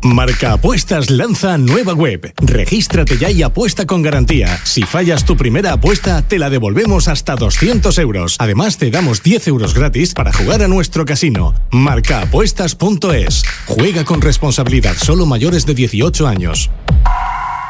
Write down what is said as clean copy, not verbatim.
Marca Apuestas lanza nueva web. Regístrate ya y apuesta con garantía. Si fallas tu primera apuesta, te la devolvemos hasta 200 euros. Además, te damos 10 euros gratis para jugar a nuestro casino. Marcaapuestas.es. Juega con responsabilidad. Solo mayores de 18 años.